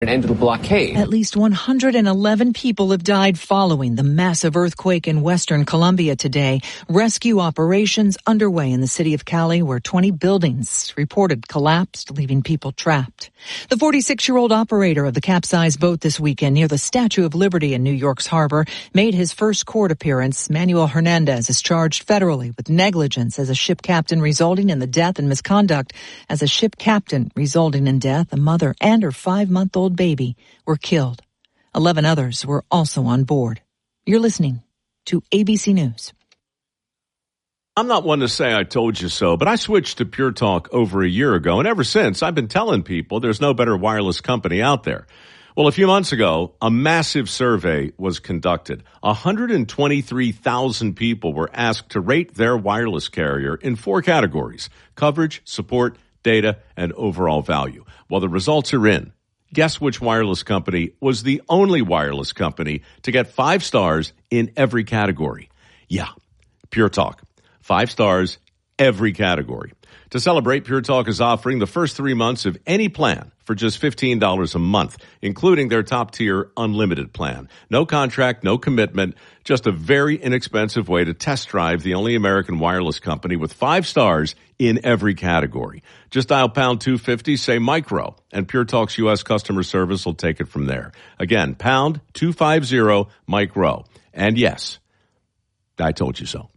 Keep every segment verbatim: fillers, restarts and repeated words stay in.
an end to the blockade. At least one hundred eleven people have died following the massive earthquake in western Colombia today. Rescue operations underway in the city of Cali, where twenty buildings reported collapsed, leaving people trapped. The forty-six-year-old operator of the capsized boat this weekend near the Statue of Liberty in New York's harbor made his first court appearance. Manuel Hernandez is charged federally with negligence as a ship captain, resulting in the death, and misconduct as a ship captain, resulting in death. A mother and her five-month-old baby were killed. Eleven others were also on board. You're listening to A B C News. I'm not one to say I told you so, but I switched to Pure Talk over a year ago, and ever since I've been telling people there's no better wireless company out there. Well, a few months ago, a massive survey was conducted. one hundred twenty-three thousand people were asked to rate their wireless carrier in four categories: coverage, support, data, and overall value. Well, the results are in. Guess which wireless company was the only wireless company to get five stars in every category? Yeah, Pure Talk. Five stars, every category. To celebrate, Pure Talk is offering the first three months of any plan for just fifteen dollars a month, including their top-tier unlimited plan. No contract, no commitment, just a very inexpensive way to test drive the only American wireless company with five stars in every category. Just dial pound two fifty, say micro, and Pure Talk's U S customer service will take it from there. Again, pound two fifty, micro. And yes, I told you so.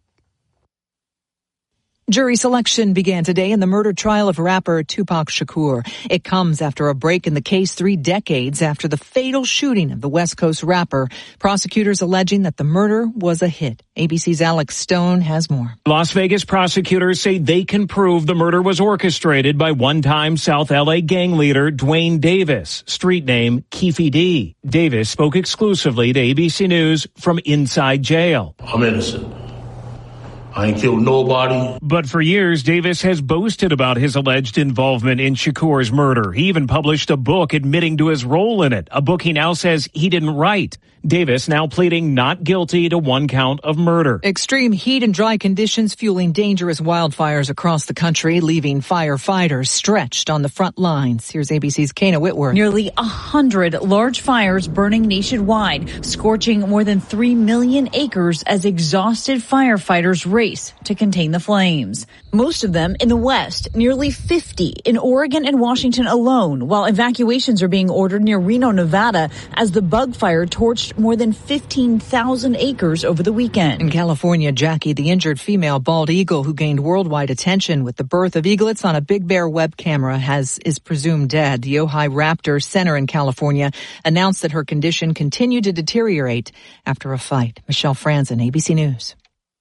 Jury selection began today in the murder trial of rapper Tupac Shakur. It comes after a break in the case three decades after the fatal shooting of the West Coast rapper. Prosecutors alleging that the murder was a hit. A B C's Alex Stone has more. Las Vegas prosecutors say they can prove the murder was orchestrated by one-time South L A gang leader Dwayne Davis, street name Keefe D. Davis spoke exclusively to A B C News from inside jail. I'm innocent. I ain't killed nobody. But for years, Davis has boasted about his alleged involvement in Shakur's murder. He even published a book admitting to his role in it, a book he now says he didn't write. Davis now pleading not guilty to one count of murder. Extreme heat and dry conditions fueling dangerous wildfires across the country, leaving firefighters stretched on the front lines. Here's A B C's Kana Whitworth. Nearly a hundred large fires burning nationwide, scorching more than three million acres as exhausted firefighters race to contain the flames. Most of them in the West, nearly fifty in Oregon and Washington alone, while evacuations are being ordered near Reno, Nevada, as the bug fire torched more than fifteen thousand acres over the weekend. In California, Jackie, the injured female bald eagle who gained worldwide attention with the birth of eaglets on a Big Bear web camera, has is presumed dead. The Ojai Raptor Center in California announced that her condition continued to deteriorate after a fight. Michelle Franzen, A B C News.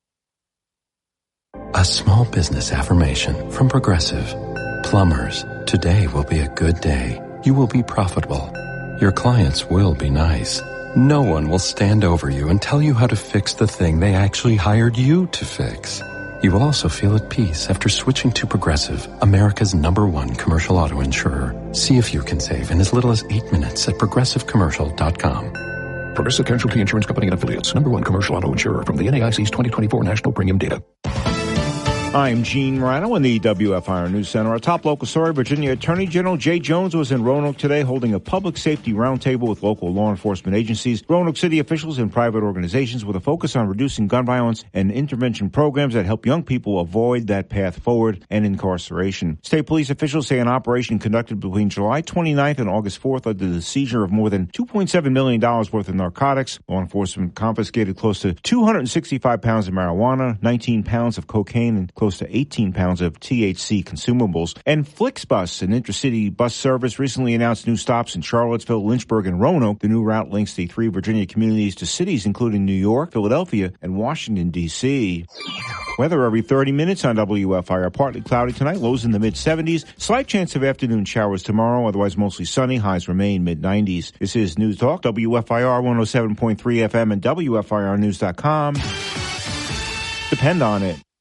A small business affirmation from Progressive. Plumbers, today will be a good day. You will be profitable. Your clients will be nice. No one will stand over you and tell you how to fix the thing they actually hired you to fix. You will also feel at peace after switching to Progressive, America's number one commercial auto insurer. See if you can save in as little as eight minutes at progressive commercial dot com. Progressive Casualty Insurance Company and Affiliates, number one commercial auto insurer from the N A I C's twenty twenty-four National Premium Data. I'm Gene Rano in the W F I R News Center. Our top local story, Virginia Attorney General Jay Jones was in Roanoke today holding a public safety roundtable with local law enforcement agencies, Roanoke City officials, and private organizations with a focus on reducing gun violence and intervention programs that help young people avoid that path forward and incarceration. State police officials say an operation conducted between July twenty-ninth and August fourth led to the seizure of more than two point seven million dollars worth of narcotics. Law enforcement confiscated close to two hundred sixty-five pounds of marijuana, nineteen pounds of cocaine, and close to eighteen pounds of T H C consumables. And Flixbus, an intercity bus service, recently announced new stops in Charlottesville, Lynchburg, and Roanoke. The new route links the three Virginia communities to cities including New York, Philadelphia, and Washington, D C Weather every thirty minutes on W F I R. Partly cloudy tonight, lows in the mid seventies. Slight chance of afternoon showers tomorrow, otherwise mostly sunny. Highs remain mid nineties. This is News Talk, W F I R one oh seven point three F M and W F I R news dot com. Depend on it.